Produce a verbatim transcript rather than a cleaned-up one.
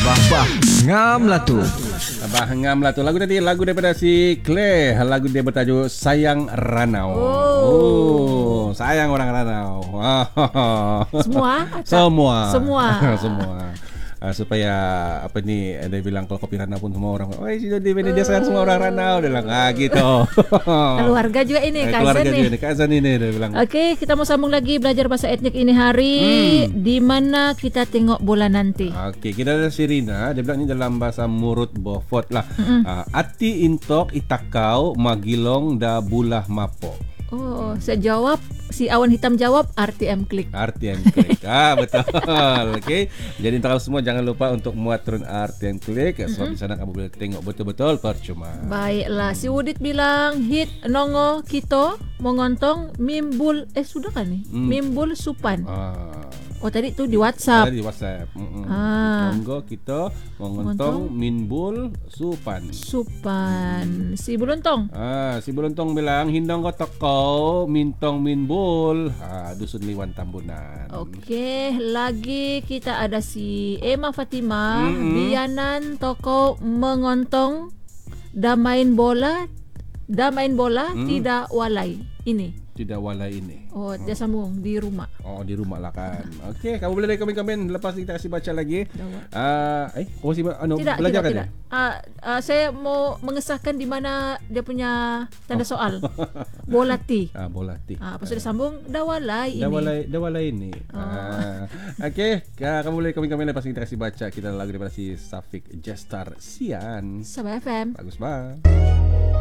Bah bah ngam lah tu. Abah ngam lah tu. Lagu tadi lagu daripada si Clay. Lagu dia bertajuk Sayang Ranau. Oh, oh sayang orang Ranau. Semua? Semua. Semua. Semua. Uh, supaya apa ni dia bilang kalau kopi Ranau pun semua orang, "Oh, si Jody ini dia sayang semua orang Ranau." Dia bilang, "Ah gitu." Keluarga juga ini, cousin Keluarga nih. juga ni, cousin ini dia bilang. Okey, kita mau sambung lagi belajar bahasa etnik ini hari hmm. di mana kita tengok bola nanti. Okey, kita ada Sirina, dia bilang ni dalam bahasa Murut Beaufort lah. Mm-hmm. Uh, ati intok itakau magilong da bulah mapo. Oh, saya jawab, si awan hitam jawab R T M klik. R T M klik. Ah, betul. Okey. Jadi untuk semua jangan lupa untuk muat turun R T M klik sebab mm-hmm. di sana kamu boleh tengok betul-betul percuma. Baiklah, si Udit bilang hit nongo kita mengontong mimbul eh sudah kan ni? Mm. Mimbul supan. Ah. Oh tadi tu di WhatsApp. Tadi di WhatsApp. Mm-mm. Ah. Monggo kita mengontong minbul supan. Supan. Si Bulontong. Ah, si Bulontong bilang hindong ko toko mintong minbul. Ah, dusun Liwan Tambunan. Okey, lagi kita ada si Emma Fatima, mm-hmm. bianan toko mengontong dah main bola, dah main bola mm. tidak walai. Ini tidak walai ini. Oh, dia sambung di rumah. Oh, di rumah lah kan. Okey, kamu boleh komen-komen lepas kita kasih baca lagi. Ah, uh, eh, kamu masih anu tidak, belajar tidak, kan? Tidak. Uh, uh, saya mau mengesahkan di mana dia punya tanda oh. soal. Bola T. Ah, bola T. Ah, pas uh. dia sambung dah walai ini. Dah walai, dah walai ini. Oh. Ah. Okey, uh, kamu boleh komen-komen lepas kita kasih baca kita lagu daripada si Safik Jestar Sian. Sabah F M. Bagus banget.